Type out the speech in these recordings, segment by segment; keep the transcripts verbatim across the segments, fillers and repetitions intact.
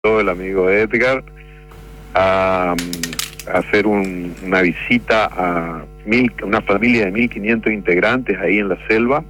el amigo Edgar a, a hacer un, una visita a mil, una familia de mil quinientos integrantes ahí en la selva,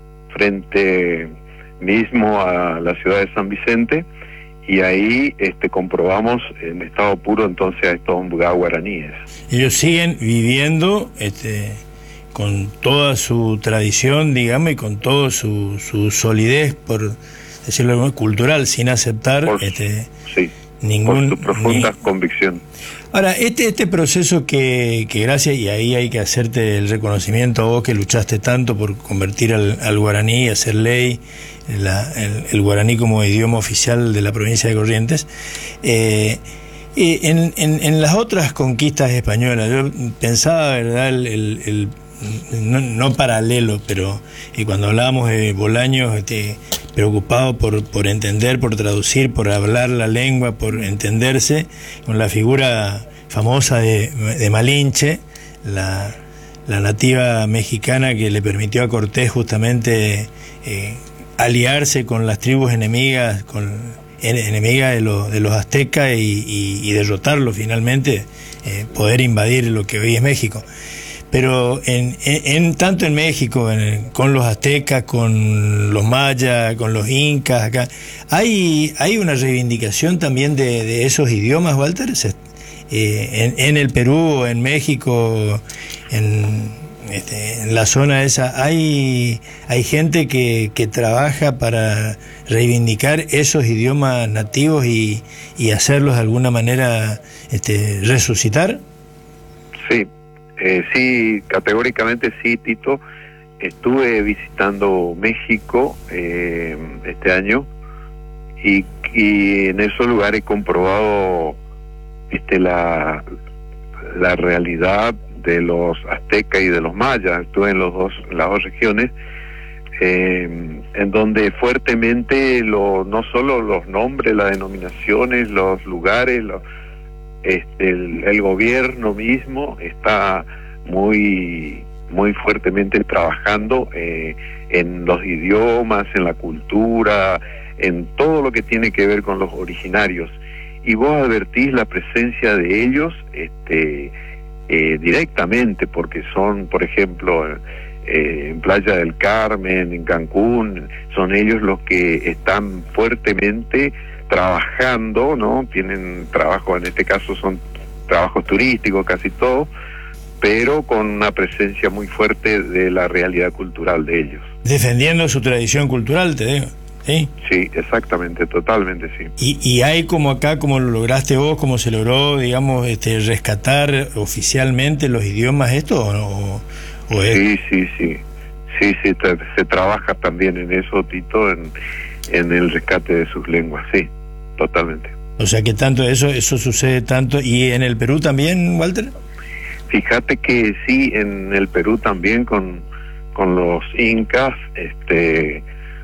frente mismo a la ciudad de San Vicente, y ahí este, comprobamos en estado puro entonces a estos guaraníes. Ellos siguen viviendo este, con toda su tradición, digamos, y con toda su, su solidez, por decirlo cultural, sin aceptar por, este, sí, ningún... Por su profunda ni... convicción. Ahora, este este proceso que, que gracias, y ahí hay que hacerte el reconocimiento a vos que luchaste tanto por convertir al, al guaraní, hacer ley, la, el, el guaraní como idioma oficial de la provincia de Corrientes. Eh, en, en, en las otras conquistas españolas, yo pensaba, ¿verdad?, el... el, el No, no paralelo, pero y cuando hablábamos de Bolaños, este, preocupado por, por entender, por traducir, por hablar la lengua, por entenderse, con la figura famosa de, de Malinche, la, la nativa mexicana que le permitió a Cortés justamente eh, aliarse con las tribus enemigas, con enemigas de, lo, de los aztecas y, y, y derrotarlo finalmente, eh, poder invadir lo que hoy es México. Pero en, en, en tanto en México, en, con los aztecas, con los mayas, con los incas, acá, ¿hay, hay una reivindicación también de, de esos idiomas, Walter? Eh, en, en el Perú, en México, en, este, en la zona esa, ¿hay, hay gente que, que trabaja para reivindicar esos idiomas nativos y, y hacerlos de alguna manera este, resucitar? Sí. Eh, sí, categóricamente sí, Tito. Estuve visitando México eh, este año y, y en esos lugares he comprobado este, la, la realidad de los aztecas y de los mayas. Estuve en los dos, en las dos regiones, eh, en donde fuertemente lo, no solo los nombres, las denominaciones, los lugares, los Este, el, el gobierno mismo está muy muy fuertemente trabajando eh, en los idiomas, en la cultura, en todo lo que tiene que ver con los originarios, y vos advertís la presencia de ellos este, eh, directamente, porque son, por ejemplo, eh, en Playa del Carmen, en Cancún, son ellos los que están fuertemente trabajando, ¿no? Tienen trabajo, en este caso son trabajos turísticos casi todo, pero con una presencia muy fuerte de la realidad cultural de ellos. Defendiendo su tradición cultural, te digo, ¿sí? Sí, exactamente, totalmente, sí. ¿Y, y hay como acá, como lo lograste vos, como se logró, digamos, este, rescatar oficialmente los idiomas estos, o, o es... Sí, sí, sí, sí, sí, te, se trabaja también en eso, Tito, en, en el rescate de sus lenguas, sí. Totalmente. O sea que tanto eso, eso sucede tanto. ¿Y en el Perú también, Walter? Fíjate que sí, en el Perú también con, con los incas este,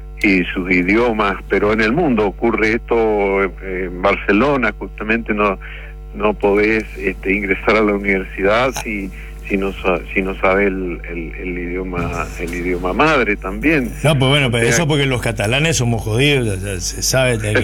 y sus idiomas, pero en el mundo ocurre esto. En Barcelona justamente no, no podés este, ingresar a la universidad si... si no si no sabe el, el, el idioma el idioma madre también. No, pues bueno, pero eso porque los catalanes somos jodidos, o sea, se sabe que,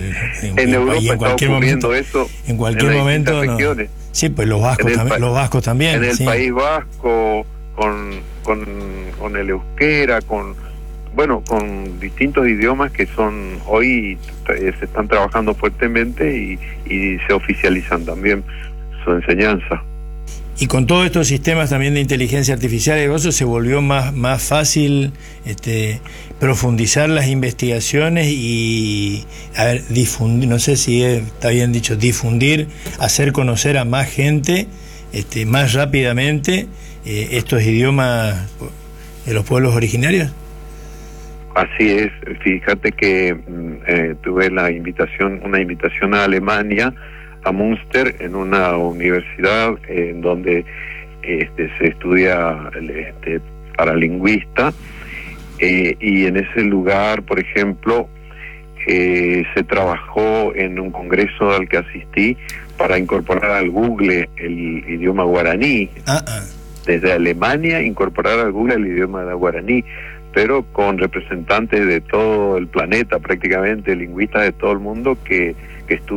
en, en Europa y en cualquier momento eso en cualquier en momento no. Sí, pues los vascos también, los vascos también en el sí. País Vasco con con con el euskera, con bueno, con distintos idiomas que son hoy se están trabajando fuertemente y, y se oficializan también su enseñanza. Y con todos estos sistemas también de inteligencia artificial y eso se volvió más, más fácil este, profundizar las investigaciones y, a ver, difundir, no sé si está bien dicho, difundir, hacer conocer a más gente este, más rápidamente eh, estos idiomas de los pueblos originarios. Así es, fíjate que eh, tuve la invitación, una invitación a Alemania, a Münster, en una universidad en donde este, se estudia este, para lingüista, eh, y en ese lugar, por ejemplo, eh, se trabajó en un congreso al que asistí para incorporar al Google el idioma guaraní. Uh-uh. Desde Alemania incorporar al Google el idioma guaraní, pero con representantes de todo el planeta, prácticamente lingüistas de todo el mundo que que